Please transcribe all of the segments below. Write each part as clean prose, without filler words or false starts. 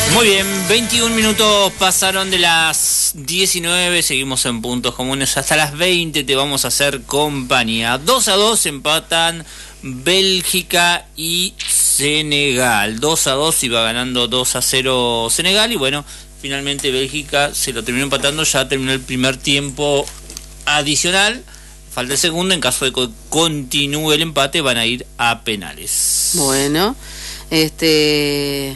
Muy bien, 21 minutos pasaron de las 19, seguimos en puntos comunes hasta las 20, te vamos a hacer compañía. 2-2 empatan Bélgica y Senegal. 2-2 iba ganando 2-0 Senegal y bueno, finalmente Bélgica se lo terminó empatando, ya terminó el primer tiempo adicional. Falta el segundo, en caso de que continúe el empate van a ir a penales. Bueno, Espérate.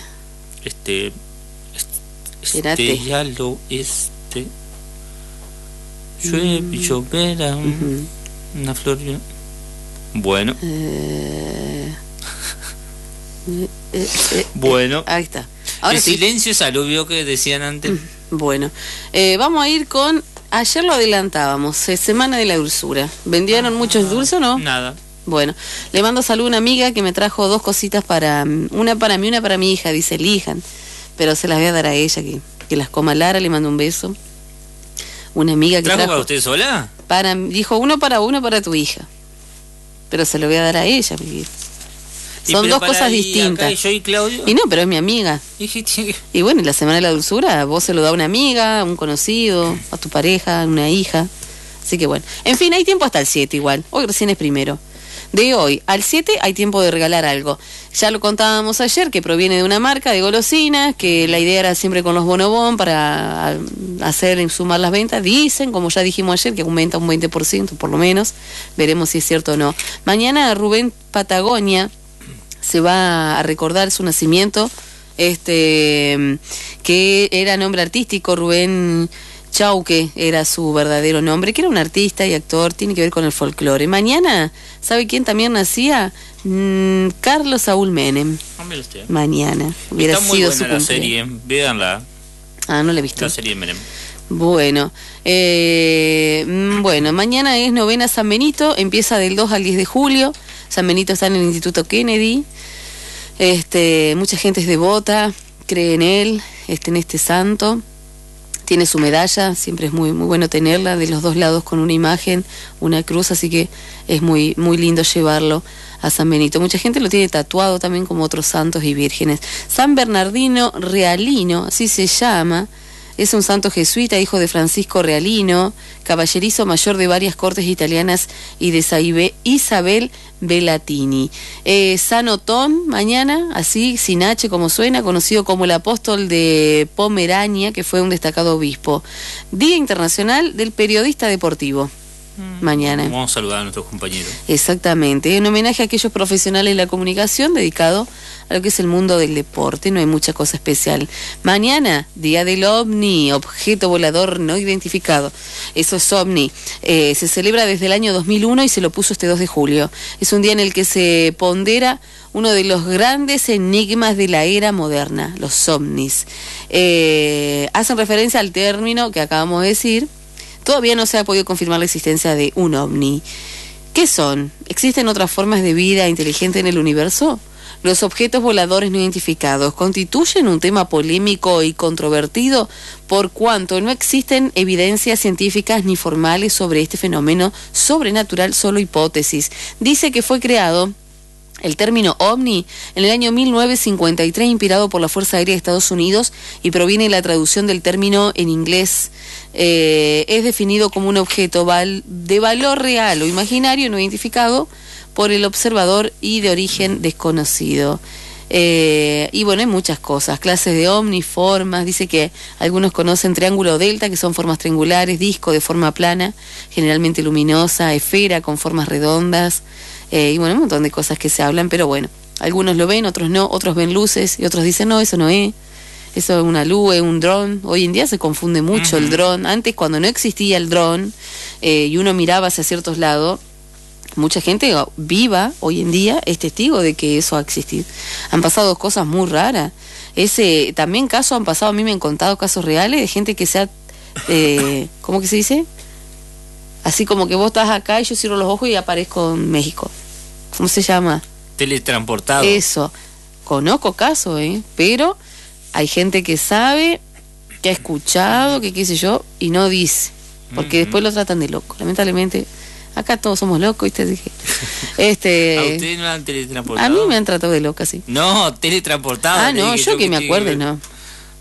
Llueve, llovera, una flor. Bueno. Bueno. Ahí está. Ahora el sí. silencio es aluvio que decían antes. Bueno, vamos a ir con... Ayer lo adelantábamos, Semana de la Dulzura. ¿Vendieron muchos dulces o no? Nada. Bueno, le mando salud a una amiga que me trajo 2 cositas para... Una para mí, una para mi hija, dice, elijan. Pero se las voy a dar a ella, que las coma Lara, le mando un beso. Una amiga que ¿Trajo para usted sola? Dijo, uno para tu hija. Pero se lo voy a dar a ella, porque son 2 cosas distintas. ¿Y yo y Claudio? Y no, pero es mi amiga. Y bueno, y la Semana de la Dulzura, vos se lo da a una amiga, a un conocido, a tu pareja, a una hija. Así que bueno. En fin, hay tiempo hasta el 7 igual. Hoy recién es primero. De hoy al 7 hay tiempo de regalar algo. Ya lo contábamos ayer, que proviene de una marca de golosinas, que la idea era siempre con los bonobón para sumar las ventas. Dicen, como ya dijimos ayer, que aumenta un 20% por lo menos. Veremos si es cierto o no. Mañana Rubén Patagonia se va a recordar su nacimiento, que era nombre artístico, Rubén Chauque era su verdadero nombre, que era un artista y actor, tiene que ver con el folclore. Mañana, ¿sabe quién también nacía? Carlos Saúl Menem. Mañana. Hubiera Está muy sido buena su la cumpleaños. serie, véanla. Ah, no la he visto. La serie de Menem. Bueno, mañana es novena San Benito, empieza del 2 al 10 de julio. San Benito está en el Instituto Kennedy. Mucha gente es devota, cree en él, en este santo. Tiene su medalla, siempre es muy, muy bueno tenerla, de los 2 lados con una imagen, una cruz, así que es muy, muy lindo llevarlo a San Benito. Mucha gente lo tiene tatuado también como otros santos y vírgenes. San Bernardino Realino, así se llama, es un santo jesuita, hijo de Francisco Realino, caballerizo mayor de varias cortes italianas y de Isabel Belatini. San Otón, mañana, así, sin H como suena, conocido como el apóstol de Pomerania, que fue un destacado obispo. Día Internacional del Periodista Deportivo. Mañana. Vamos a saludar a nuestros compañeros. Exactamente, en homenaje a aquellos profesionales de la comunicación dedicado a lo que es el mundo del deporte, no hay mucha cosa especial. Mañana, Día del OVNI, objeto volador no identificado. Eso es OVNI. Se celebra desde el año 2001 y se lo puso este 2 de julio. Es un día en el que se pondera uno de los grandes enigmas de la era moderna, los OVNIs. Hacen referencia al término que acabamos de decir. Todavía no se ha podido confirmar la existencia de un ovni. ¿Qué son? ¿Existen otras formas de vida inteligente en el universo? Los objetos voladores no identificados constituyen un tema polémico y controvertido por cuanto no existen evidencias científicas ni formales sobre este fenómeno sobrenatural, solo hipótesis. Dice que fue creado el término ovni en el año 1953, inspirado por la Fuerza Aérea de Estados Unidos, y proviene de la traducción del término en inglés. Es definido como un objeto de valor real o imaginario no identificado por el observador y de origen desconocido. Y bueno, hay muchas cosas, clases de ovni, formas. Dice que algunos conocen triángulo delta, que son formas triangulares, disco de forma plana, generalmente luminosa, esfera con formas redondas. Y bueno, un montón de cosas que se hablan, pero bueno, algunos lo ven, otros no, otros ven luces y otros dicen, no, eso no es, eso es una luz, es un dron. Hoy en día se confunde mucho el dron. Antes, cuando no existía el dron y uno miraba hacia ciertos lados, mucha gente viva hoy en día es testigo de que eso ha existido. Han pasado cosas muy raras. También casos han pasado, a mí me han contado casos reales de gente que se ha, ¿cómo que se dice? Así como que vos estás acá y yo cierro los ojos y aparezco en México. ¿Cómo se llama? Teletransportado. Eso. Conozco casos, pero hay gente que sabe, que ha escuchado, que qué sé yo, y no dice. Porque después lo tratan de loco. Lamentablemente, acá todos somos locos, ¿viste? Dije. ¿A ustedes no han teletransportado? A mí me han tratado de loca, sí. No, teletransportado. No, yo que me acuerde, no.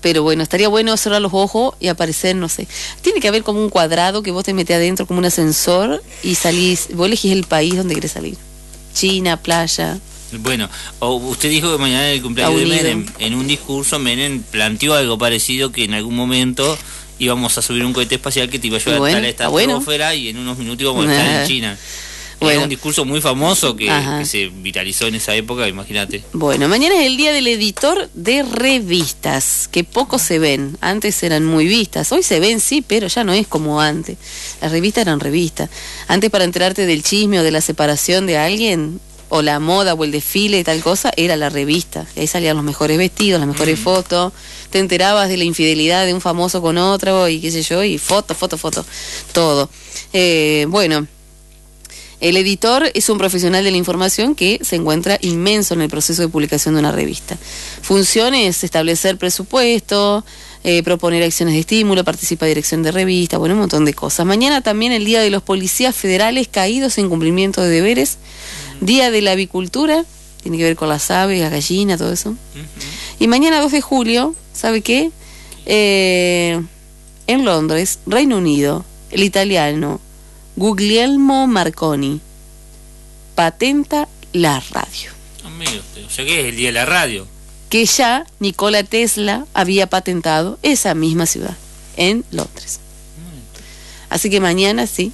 Pero bueno, estaría bueno cerrar los ojos y aparecer, no sé. Tiene que haber como un cuadrado que vos te metés adentro como un ascensor y salís, vos elegís el país donde querés salir. China, playa. Bueno, usted dijo que mañana es el cumpleaños de Menem. En un discurso Menem planteó algo parecido, que en algún momento íbamos a subir un cohete espacial que te iba a llevar hasta la estratosfera y en unos minutos íbamos a estar en China. Era un discurso muy famoso que se viralizó en esa época, imagínate. Bueno, mañana es el día del editor de revistas, que pocos se ven. Antes eran muy vistas, hoy se ven sí, pero ya no es como antes. Las revistas eran revistas. Antes, para enterarte del chisme o de la separación de alguien, o la moda o el desfile y tal cosa, era la revista. Y ahí salían los mejores vestidos, las mejores fotos. Te enterabas de la infidelidad de un famoso con otro y qué sé yo, y foto, todo. Bueno, el editor es un profesional de la información que se encuentra inmenso en el proceso de publicación de una revista. Funciones: establecer presupuesto, proponer acciones de estímulo, participa en dirección de revista, bueno, un montón de cosas. Mañana también el Día de los Policías Federales Caídos en Cumplimiento de Deberes, Día de la Avicultura, tiene que ver con las aves, las gallinas, todo eso. Y mañana 2 de julio, ¿sabe qué? En Londres, Reino Unido, el italiano Guglielmo Marconi patenta la radio. O sea que es el día de la radio. Que ya Nikola Tesla había patentado esa misma ciudad, en Londres. Así que mañana sí,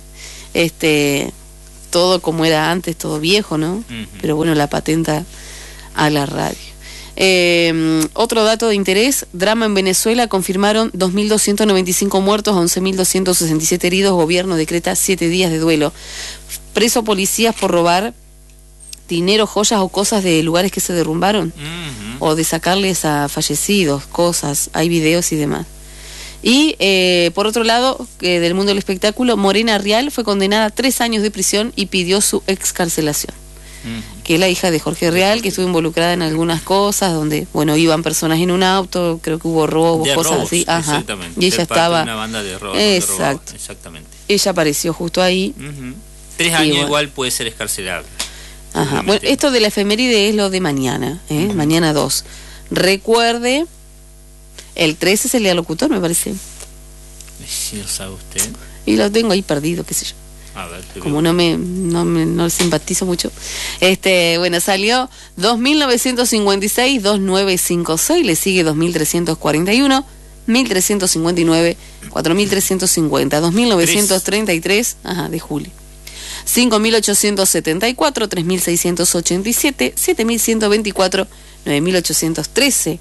todo como era antes, todo viejo, ¿no? Pero bueno, la patenta a la radio. Otro dato de interés: drama en Venezuela, confirmaron 2.295 muertos, 11.267 heridos, gobierno decreta 7 días de duelo. Preso policías por robar dinero, joyas o cosas de lugares que se derrumbaron, o de sacarles a fallecidos cosas, hay videos y demás. Y por otro lado, del mundo del espectáculo, Morena Rial fue condenada a 3 años de prisión y pidió su excarcelación. Que es la hija de Jorge Rial, que estuvo involucrada en algunas cosas donde, bueno, iban personas en un auto, creo que hubo robos, cosas así. Exactamente. Y ella estaba... una banda de robos. Exacto. Exactamente. Ella apareció justo ahí. 3 años bueno, igual puede ser excarcelable. Bueno, esto de la efeméride es lo de mañana, mañana 2. Recuerde, el 13 es el día del locutor, me parece. Si lo sabe usted. Y lo tengo ahí perdido, qué sé yo. A ver, como no simpatizo mucho. Bueno, salió 2.956, 2.956, le sigue 2.341, 1.359, 4.350, 2.933, de julio. 5.874, 3.687, 7.124, 9.813,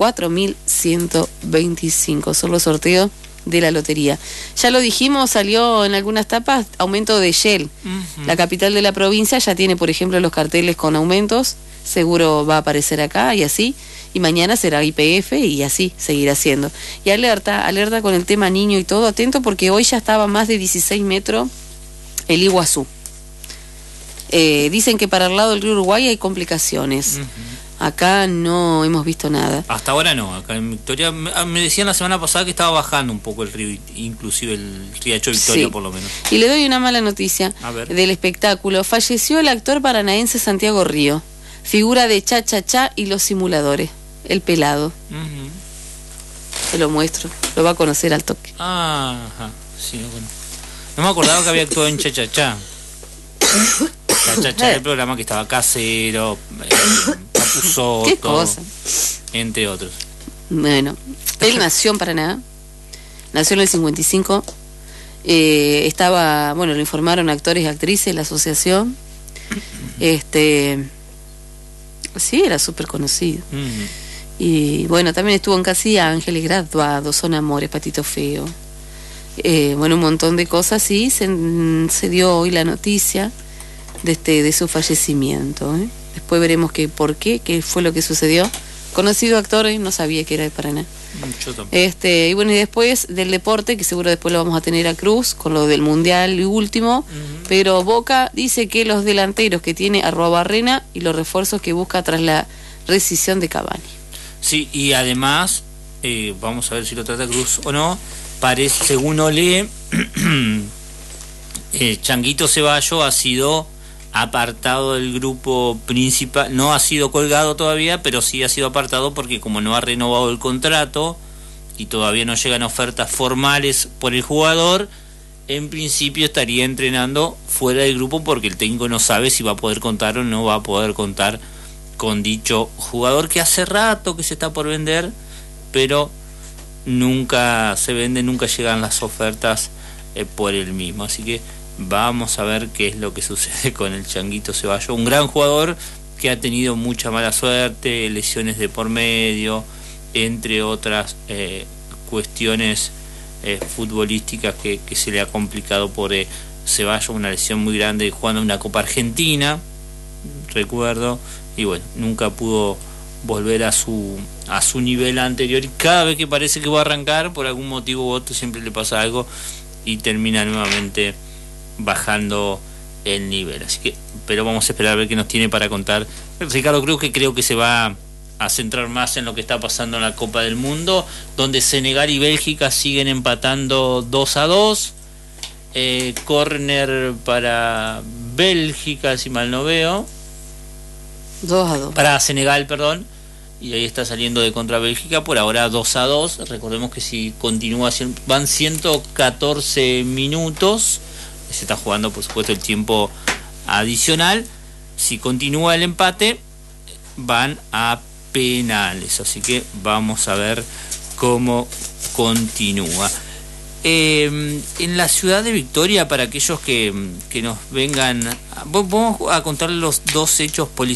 4.125. Son los sorteos de la lotería. Ya lo dijimos, salió en algunas tapas aumento de Shell. La capital de la provincia ya tiene, por ejemplo, los carteles con aumentos. Seguro va a aparecer acá y así. Y mañana será YPF y así seguirá siendo. Y alerta con el tema niño y todo. Atento porque hoy ya estaba más de 16 metros el Iguazú. Dicen que para el lado del río Uruguay hay complicaciones. Acá no hemos visto nada. Hasta ahora no. Acá en Victoria me decían la semana pasada que estaba bajando un poco el río, inclusive el riacho Victoria, sí, por lo menos. Y le doy una mala noticia del espectáculo. Falleció el actor paranaense Santiago Río, figura de Cha Cha Cha y Los Simuladores, el pelado. Se lo muestro, lo va a conocer al toque. Sí, bueno. No me acordaba que había actuado en Cha Cha Cha. Cha Cha Cha, el programa que estaba Casero, Capuzotto, ¿qué cosa? Entre otros. Bueno, él nació en Paraná, nació en el 55, estaba, bueno, lo informaron actores y actrices, la asociación, sí, era súper conocido. Y bueno, también estuvo en Casi Ángeles, Graduado, Son Amores, Patito Feo, bueno, un montón de cosas, y se dio hoy la noticia de su fallecimiento. Después veremos por qué fue lo que sucedió. Conocido actor, no sabía que era de Paraná. Yo tampoco. Y bueno, y después del deporte, que seguro después lo vamos a tener a Cruz con lo del Mundial y último, pero Boca dice que los delanteros que tiene a Barrena y los refuerzos que busca tras la rescisión de Cavani. Sí, y además, vamos a ver si lo trata Cruz o no, parece, según Olé, Changuito Ceballos ha sido apartado del grupo principal, no ha sido colgado todavía, pero sí ha sido apartado porque como no ha renovado el contrato y todavía no llegan ofertas formales por el jugador, en principio estaría entrenando fuera del grupo porque el técnico no sabe si va a poder contar o no va a poder contar con dicho jugador, que hace rato que se está por vender, pero nunca se vende, nunca llegan las ofertas por el mismo. Así que vamos a ver qué es lo que sucede con el Changuito Ceballos, un gran jugador que ha tenido mucha mala suerte, lesiones de por medio, entre otras cuestiones futbolísticas que se le ha complicado por Ceballos, una lesión muy grande jugando una Copa Argentina, recuerdo, y bueno, nunca pudo volver a su nivel anterior, y cada vez que parece que va a arrancar, por algún motivo u otro siempre le pasa algo y termina nuevamente bajando el nivel. Así que, pero vamos a esperar a ver qué nos tiene para contar Ricardo Cruz, que creo que se va a centrar más en lo que está pasando en la Copa del Mundo, donde Senegal y Bélgica siguen empatando 2-2. Córner para Bélgica, si mal no veo. 2-2. Para Senegal, perdón. Y ahí está saliendo de contra Bélgica, por ahora 2-2. Recordemos que si continúa, van 114 minutos. Se está jugando, por supuesto, el tiempo adicional. Si continúa el empate, van a penales. Así que vamos a ver cómo continúa. En la ciudad de Victoria, para aquellos que nos vengan, vamos a contar los dos hechos policiales